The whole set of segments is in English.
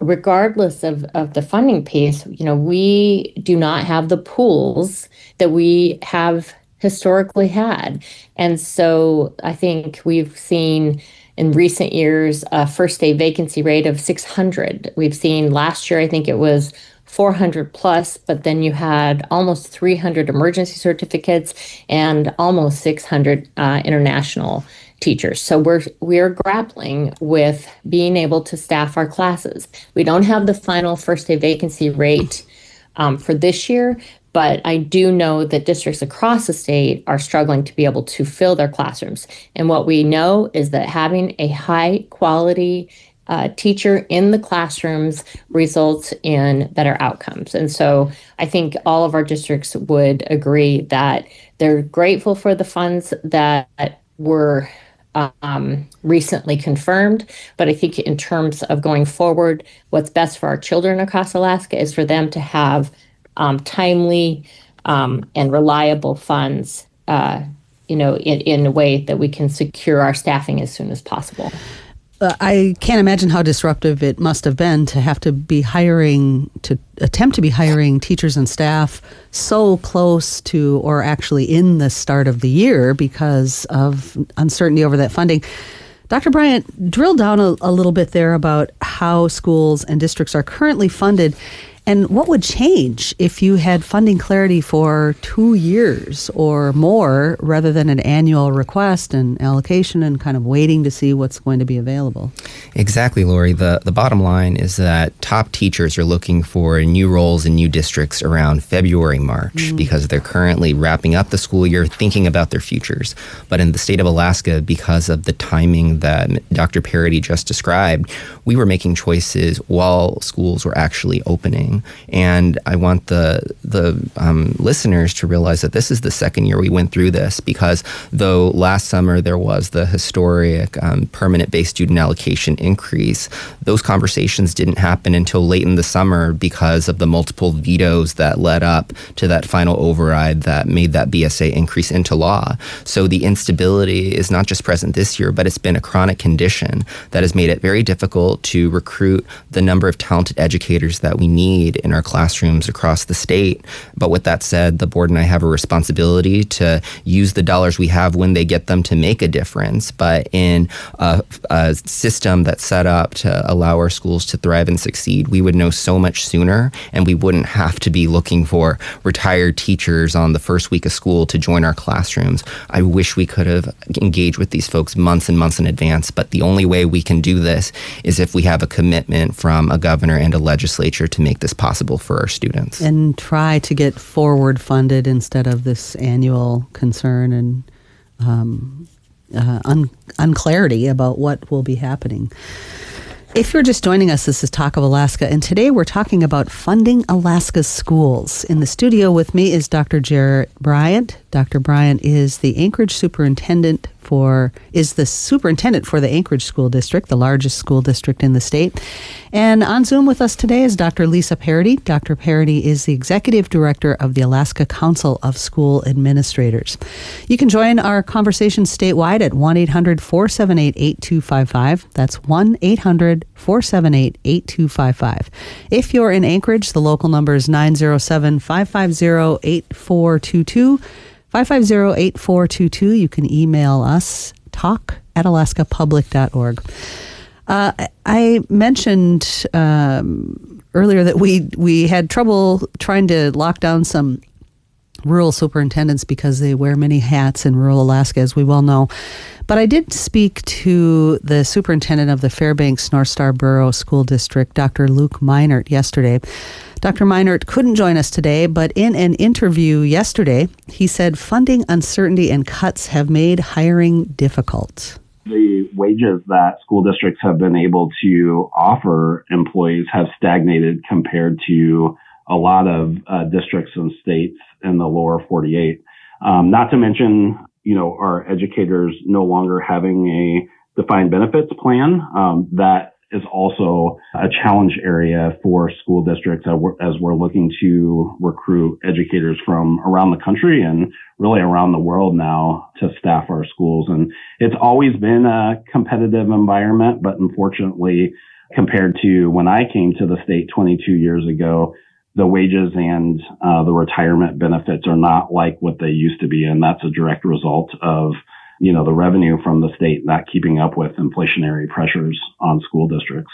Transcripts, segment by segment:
regardless of the funding piece, we do not have the pools that we have historically had. And so I think we've seen in recent years a first day vacancy rate of 600. We've seen last year, I think it was 400 plus, but then you had almost 300 emergency certificates and almost 600 international teachers. So we're grappling with being able to staff our classes. We don't have the final first day vacancy rate for this year, but I do know that districts across the state are struggling to be able to fill their classrooms. And what we know is that having a high quality teacher in the classrooms results in better outcomes. And so I think all of our districts would agree that they're grateful for the funds that were recently confirmed. But I think in terms of going forward, what's best for our children across Alaska is for them to have timely and reliable funds, in a way that we can secure our staffing as soon as possible. I can't imagine how disruptive it must have been to have to attempt to be hiring teachers and staff so close to, or actually in the start of the year because of uncertainty over that funding. Dr. Bryant, drill down a little bit there about how schools and districts are currently funded. And what would change if you had funding clarity for 2 years or more rather than an annual request and allocation and kind of waiting to see what's going to be available? Exactly, Lori. The bottom line is that top teachers are looking for new roles in new districts around February, March, because they're currently wrapping up the school year, thinking about their futures. But in the state of Alaska, because of the timing that Dr. Parody just described, we were making choices while schools were actually opening. And I want the listeners to realize that this is the second year we went through this, because though last summer there was the historic permanent-based student allocation increase, those conversations didn't happen until late in the summer because of the multiple vetoes that led up to that final override that made that BSA increase into law. So the instability is not just present this year, but it's been a chronic condition that has made it very difficult to recruit the number of talented educators that we need in our classrooms across the state. But with that said, the board and I have a responsibility to use the dollars we have when they get them to make a difference. But in a system that's set up to allow our schools to thrive and succeed, we would know so much sooner, and we wouldn't have to be looking for retired teachers on the first week of school to join our classrooms. I wish we could have engaged with these folks months and months in advance, but the only way we can do this is if we have a commitment from a governor and a legislature to make this possible for our students. And try to get forward funded instead of this annual concern and unclarity about what will be happening. If you're just joining us, this is Talk of Alaska, and today we're talking about funding Alaska's schools. In the studio with me is Dr. Jarrett Bryant. Dr. Bryant is the superintendent for the Anchorage School District, the largest school district in the state. And on Zoom with us today is Dr. Lisa Parody. Dr. Parody is the executive director of the Alaska Council of School Administrators. You can join our conversation statewide at 1-800-478-8255. That's 1-800-478-8255. If you're in Anchorage, the local number is 907-550-8422. 550-8422. You can email us, talk@alaskapublic.org. I mentioned earlier that we had trouble trying to lock down some rural superintendents because they wear many hats in rural Alaska, as we well know. But I did speak to the superintendent of the Fairbanks North Star Borough School District, Dr. Luke Meinert, yesterday. Dr. Meinert couldn't join us today, but in an interview yesterday, he said funding uncertainty and cuts have made hiring difficult. The wages that school districts have been able to offer employees have stagnated compared to a lot of districts and states in the lower 48. Not to mention, our educators no longer having a defined benefits plan. That is also a challenge area for school districts as we're looking to recruit educators from around the country and really around the world now to staff our schools. And it's always been a competitive environment, but unfortunately, compared to when I came to the state 22 years ago, the wages and the retirement benefits are not like what they used to be. And that's a direct result of, the revenue from the state not keeping up with inflationary pressures on school districts.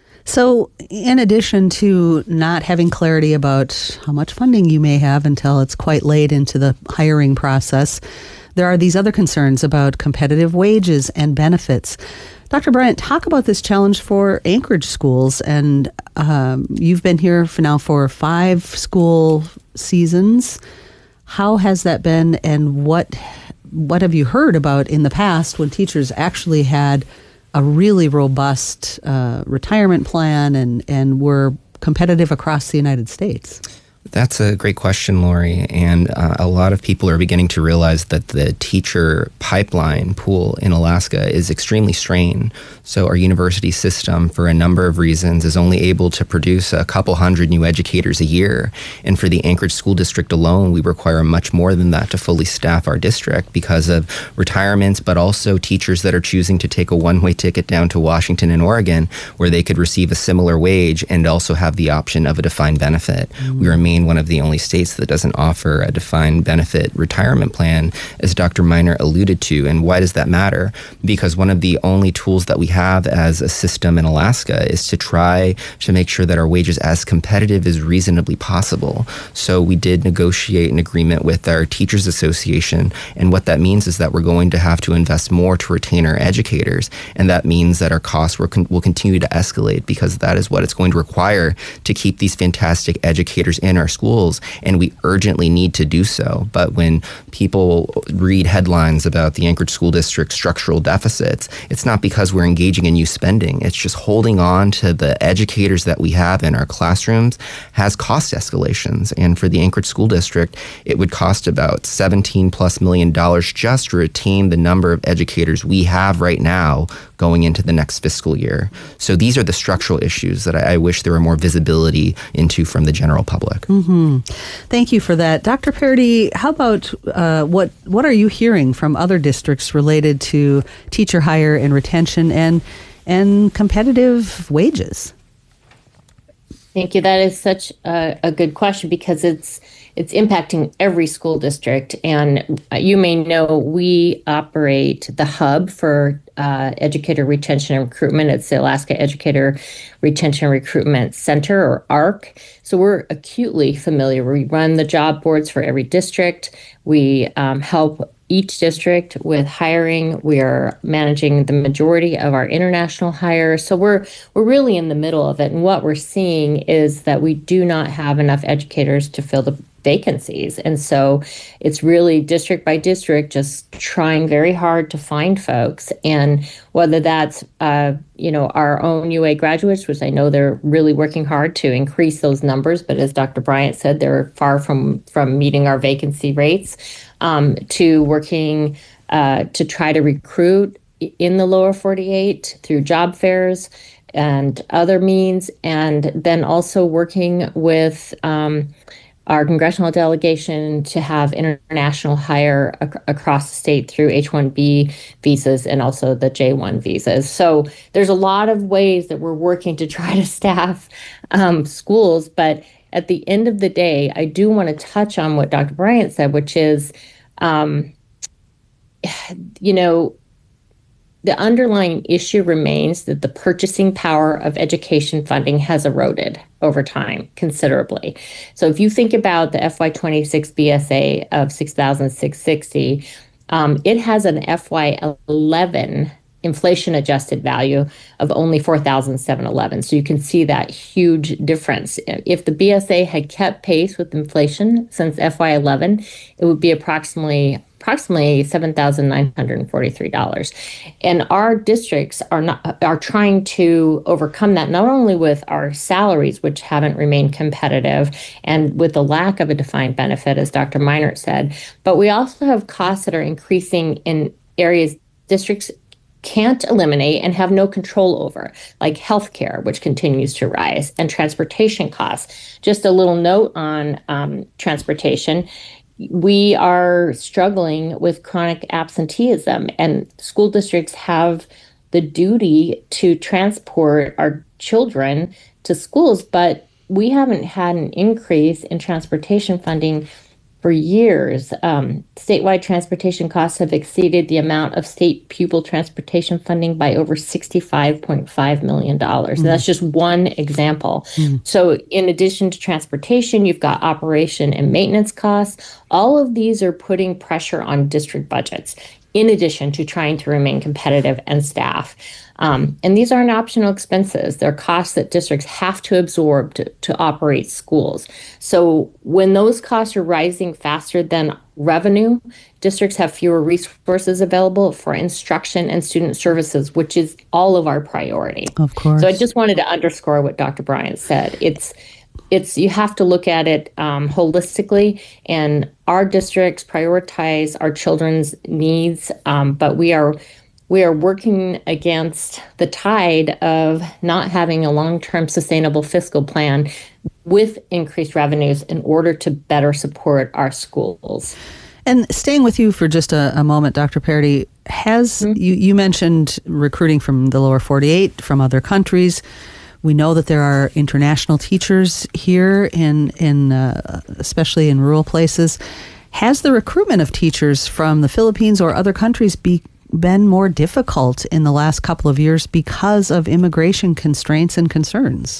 So in addition to not having clarity about how much funding you may have until it's quite late into the hiring process, there are these other concerns about competitive wages and benefits. Dr. Bryant, talk about this challenge for Anchorage schools. And you've been here for 5 school seasons. How has that been, and what have you heard about in the past when teachers actually had a really robust retirement plan and were competitive across the United States? That's a great question, Lori. And a lot of people are beginning to realize that the teacher pipeline pool in Alaska is extremely strained. So our university system, for a number of reasons, is only able to produce a couple hundred new educators a year. And for the Anchorage School District alone, we require much more than that to fully staff our district because of retirements, but also teachers that are choosing to take a one-way ticket down to Washington and Oregon, where they could receive a similar wage and also have the option of a defined benefit. We remain one of the only states that doesn't offer a defined benefit retirement plan, as Dr. Miner alluded to. And why does that matter? Because one of the only tools that we have as a system in Alaska is to try to make sure that our wages as competitive as reasonably possible. So we did negotiate an agreement with our Teachers Association, and what that means is that we're going to have to invest more to retain our educators, and that means that our costs will continue to escalate, because that is what it's going to require to keep these fantastic educators in our schools, and we urgently need to do so. But when people read headlines about the Anchorage School District structural deficits, it's not because we're engaging in new spending. It's just holding on to the educators that we have in our classrooms has cost escalations. And for the Anchorage School District, it would cost about $17+ million just to retain the number of educators we have right now going into the next fiscal year. So these are the structural issues that I wish there were more visibility into from the general public. Mm-hmm. Thank you for that. Dr. Paradis, how about what are you hearing from other districts related to teacher hire and retention and competitive wages? Thank you. That is such a good question, because it's impacting every school district. And you may know we operate the hub for educator retention and recruitment. It's the Alaska Educator Retention and Recruitment Center, or ARC. So we're acutely familiar. We run the job boards for every district. We help each district with hiring. We are managing the majority of our international hires. So we're really in the middle of it. And what we're seeing is that we do not have enough educators to fill the vacancies. And so it's really district by district, just trying very hard to find folks. And whether that's, our own UA graduates, which I know they're really working hard to increase those numbers. But as Dr. Bryant said, they're far from meeting our vacancy rates, to working to try to recruit in the lower 48 through job fairs and other means. And then also working with our congressional delegation to have international hire across the state through H-1B visas and also the J-1 visas. So there's a lot of ways that we're working to try to staff schools. But at the end of the day, I do want to touch on what Dr. Bryant said, which is, the underlying issue remains that the purchasing power of education funding has eroded over time considerably. So if you think about the FY26 BSA of $6,660, it has an FY11 inflation-adjusted value of only $4,711. So you can see that huge difference. If the BSA had kept pace with inflation since FY11, it would be approximately $7,943. And our districts are trying to overcome that, not only with our salaries, which haven't remained competitive, and with the lack of a defined benefit, as Dr. Meinert said, but we also have costs that are increasing in areas districts can't eliminate and have no control over, like healthcare, which continues to rise, and transportation costs. Just a little note on transportation. We are struggling with chronic absenteeism, and school districts have the duty to transport our children to schools, but we haven't had an increase in transportation funding for years. Statewide transportation costs have exceeded the amount of state pupil transportation funding by over $65.5 million. Mm. That's just one example. Mm. So in addition to transportation, you've got operation and maintenance costs. All of these are putting pressure on district budgets, in addition to trying to remain competitive and staff. And these aren't optional expenses. They're costs that districts have to absorb to operate schools. So when those costs are rising faster than revenue, districts have fewer resources available for instruction and student services, which is all of our priority. Of course. So I just wanted to underscore what Dr. Bryant said. It's you have to look at it holistically, and our districts prioritize our children's needs, but we are working against the tide of not having a long-term sustainable fiscal plan with increased revenues in order to better support our schools. And staying with you for just a moment, Dr. Parady, you mentioned recruiting from the lower 48, from other countries. We know that there are international teachers here, especially in rural places. Has the recruitment of teachers from the Philippines or other countries been more difficult in the last couple of years because of immigration constraints and concerns?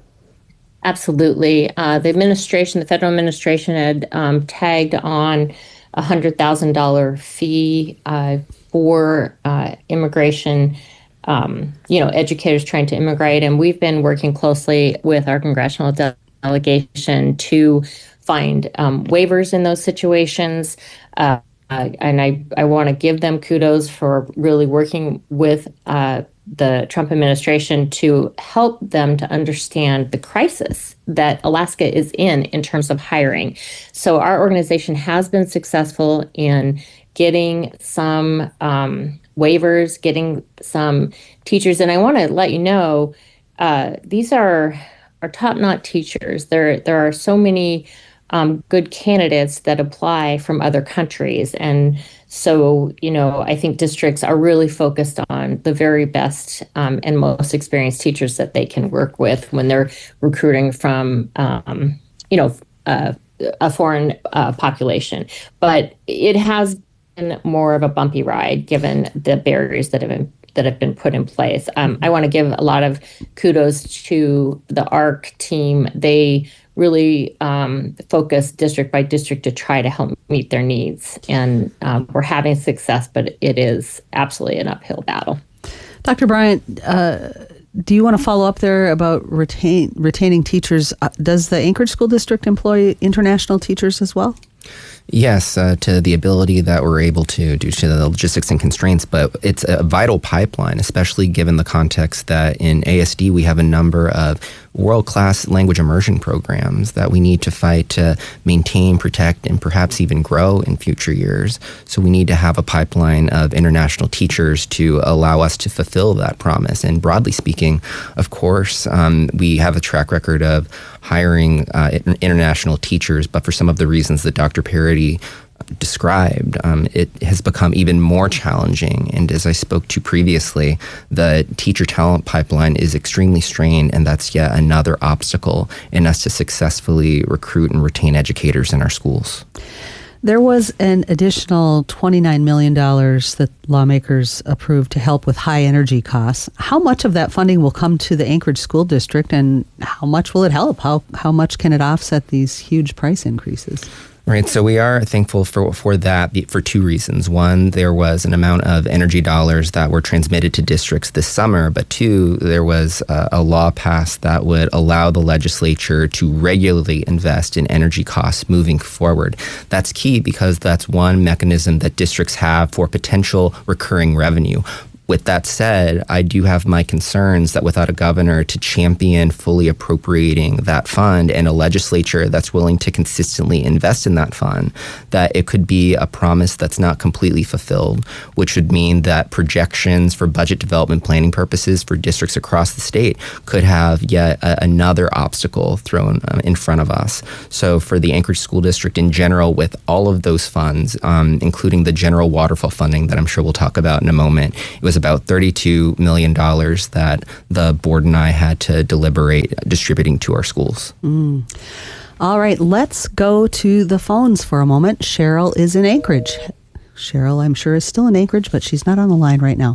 Absolutely. The federal administration had tagged on a $100,000 fee for immigration, educators trying to immigrate. And we've been working closely with our congressional delegation to find waivers in those situations. And I want to give them kudos for really working with the Trump administration to help them to understand the crisis that Alaska is in terms of hiring. So our organization has been successful in getting some waivers, getting some teachers. And I want to let you know, these are top-notch teachers. There are so many good candidates that apply from other countries. And so, I think districts are really focused on the very best and most experienced teachers that they can work with when they're recruiting from, a foreign population. But it has been more of a bumpy ride given the barriers that have been put in place. I want to give a lot of kudos to the ARC team. They really focus district by district to try to help meet their needs. And we're having success, but it is absolutely an uphill battle. Dr. Bryant, do you want to follow up there about retaining teachers? Does the Anchorage School District employ international teachers as well? Yes, to the ability that we're able to due to the logistics and constraints, but it's a vital pipeline, especially given the context that in ASD we have a number of world-class language immersion programs that we need to fight to maintain, protect, and perhaps even grow in future years. So we need to have a pipeline of international teachers to allow us to fulfill that promise. And broadly speaking, of course, we have a track record of hiring international teachers, but for some of the reasons that Dr. Parady described, it has become even more challenging. And as I spoke to previously, the teacher talent pipeline is extremely strained, and that's yet another obstacle in us to successfully recruit and retain educators in our schools. There was an additional $29 million that lawmakers approved to help with high energy costs. How much of that funding will come to the Anchorage School District, and how much will it help? How much can it offset these huge price increases? Right, so we are thankful for that for two reasons. One, there was an amount of energy dollars that were transmitted to districts this summer, but two, there was a law passed that would allow the legislature to regularly invest in energy costs moving forward. That's key because that's one mechanism that districts have for potential recurring revenue. With that said, I do have my concerns that without a governor to champion fully appropriating that fund and a legislature that's willing to consistently invest in that fund, that it could be a promise that's not completely fulfilled, which would mean that projections for budget development planning purposes for districts across the state could have yet another obstacle thrown in front of us. So for the Anchorage School District in general, with all of those funds, including the general waterfall funding that I'm sure we'll talk about in a moment, it was was about $32 million that the board and I had to deliberate distributing to our schools. All right, let's go to the phones for a moment. Cheryl is in Anchorage. Cheryl, I'm sure, is still in Anchorage, but she's not on the line right now.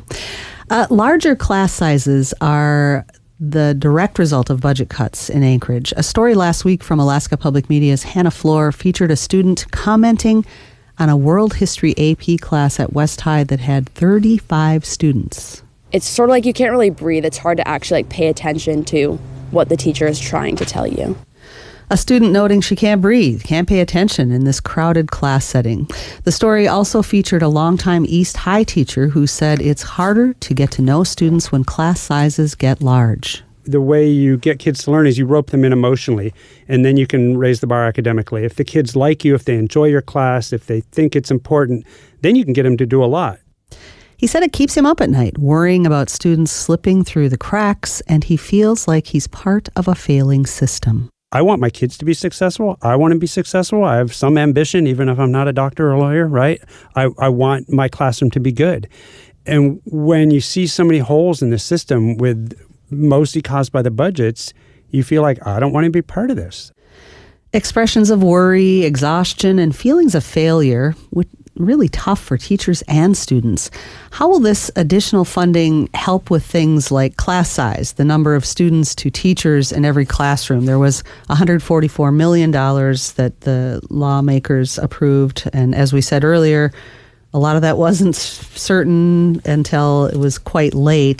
Larger class sizes are the direct result of budget cuts in Anchorage. A story last week from Alaska Public Media's Hannah Floor featured a student commenting on a world history AP class at West High that had 35 students. It's sort of like you can't really breathe. It's hard to actually pay attention to what the teacher is trying to tell you. A student noting she can't breathe, can't pay attention in this crowded class setting. The story also featured a longtime East High teacher who said it's harder to get to know students when class sizes get large. The way you get kids to learn is you rope them in emotionally, and then you can raise the bar academically. If the kids like you, if they enjoy your class, if they think it's important, then you can get them to do a lot. He said it keeps him up at night, worrying about students slipping through the cracks, and he feels like he's part of a failing system. I want my kids to be successful. I want to be successful. I have some ambition, even if I'm not a doctor or a lawyer, right? I want my classroom to be good. And when you see so many holes in the system, with mostly caused by the budgets, you feel like, I don't want to be part of this. Expressions of worry, exhaustion, and feelings of failure, which really tough for teachers and students. How will this additional funding help with things like class size, the number of students to teachers in every classroom? There was $144 million that the lawmakers approved, and as we said earlier, a lot of that wasn't certain until it was quite late.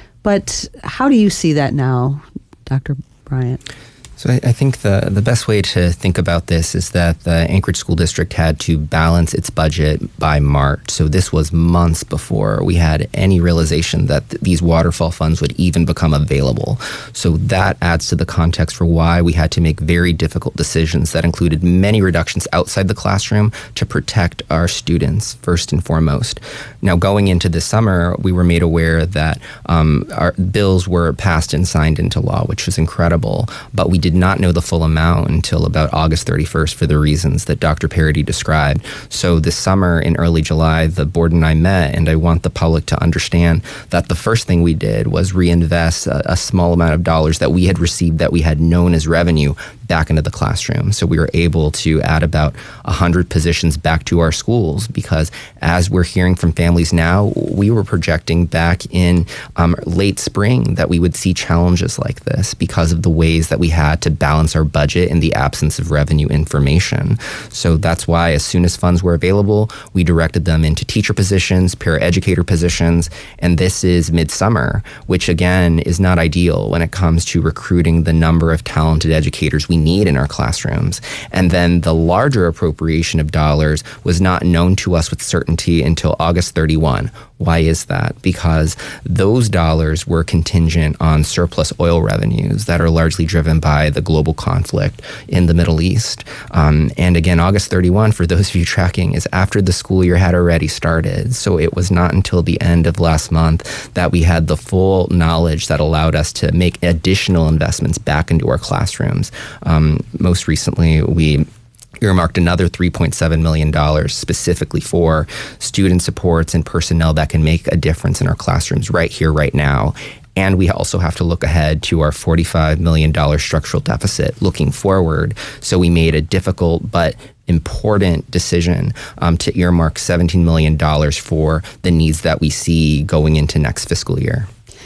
But how do you see that now, Dr. Bryant? So I think the best way to think about this is that the Anchorage School District had to balance its budget by March. So this was months before we had any realization that these waterfall funds would even become available. So that adds to the context for why we had to make very difficult decisions that included many reductions outside the classroom to protect our students, first and foremost. Now, going into this summer, we were made aware that our bills were passed and signed into law, which was incredible, but we did not know the full amount until about August 31st for the reasons that Dr. Parody described. So this summer in early July, the board and I met, and I want the public to understand that the first thing we did was reinvest a small amount of dollars that we had received that we had known as revenue back into the classroom. So we were able to add about 100 positions back to our schools because as we're hearing from families now, we were projecting back in late spring that we would see challenges like this because of the ways that we had to balance our budget in the absence of revenue information. So that's why as soon as funds were available, we directed them into teacher positions, paraeducator positions, and this is midsummer, which again is not ideal when it comes to recruiting the number of talented educators we need in our classrooms. And then the larger appropriation of dollars was not known to us with certainty until August 31. Why is that? Because those dollars were contingent on surplus oil revenues that are largely driven by the global conflict in the Middle East. And again, August 31, for those of you tracking, is after the school year had already started. So it was not until the end of last month that we had the full knowledge that allowed us to make additional investments back into our classrooms. Most recently, we earmarked another $3.7 million specifically for student supports and personnel that can make a difference in our classrooms right here, right now. And we also have to look ahead to our $45 million structural deficit looking forward. So we made a difficult but important decision to earmark $17 million for the needs that we see going into next fiscal year.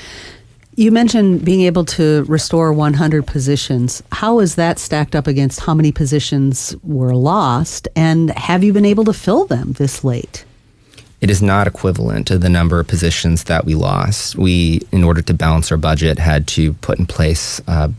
You mentioned being able to restore 100 positions. How is that stacked up against how many positions were lost? And have you been able to fill them this late? It is not equivalent to the number of positions that we lost. We, in order to balance our budget, had to put in place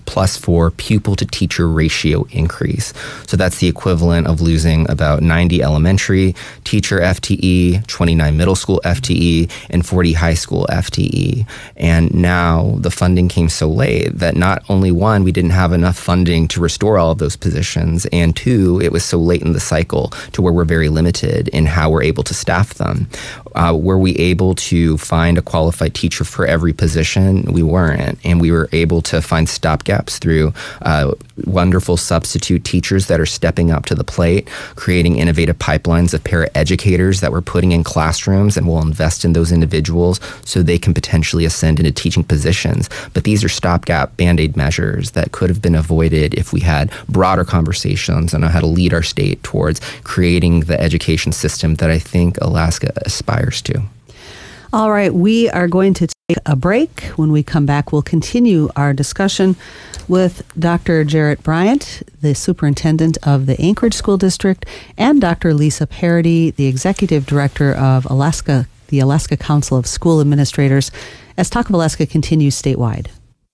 +4 pupil to teacher ratio increase. So that's the equivalent of losing about 90 elementary teacher FTE, 29 middle school FTE, and 40 high school FTE. And now the funding came so late that not only one, we didn't have enough funding to restore all of those positions, and two, it was so late in the cycle to where we're very limited in how we're able to staff them. Were we able to find a qualified teacher for every position? We weren't. And we were able to find stopgaps through wonderful substitute teachers that are stepping up to the plate, creating innovative pipelines of paraeducators that we're putting in classrooms, and we'll invest in those individuals so they can potentially ascend into teaching positions. But these are stopgap Band-Aid measures that could have been avoided if we had broader conversations on how to lead our state towards creating the education system that I think Alaska aspires to. All right, we are going to take a break. When we come back, we'll continue our discussion with Dr. Jarrett Bryant, the superintendent of the Anchorage School District, and Dr. Lisa Parody, the executive director of the Alaska Council of School Administrators, as Talk of Alaska continues statewide.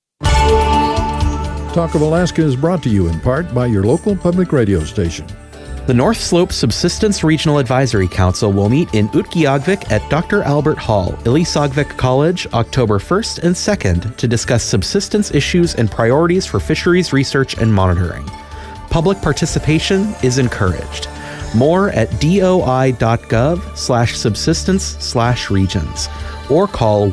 Talk of Alaska is brought to you in part by your local public radio station. The North Slope Subsistence Regional Advisory Council will meet in Utqiagvik at Dr. Albert Hall, Ilisagvik College, October 1st and 2nd to discuss subsistence issues and priorities for fisheries research and monitoring. Public participation is encouraged. More at doi.gov/subsistence/regions or call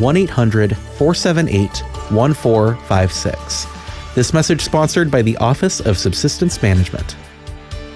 1-800-478-1456. This message sponsored by the Office of Subsistence Management.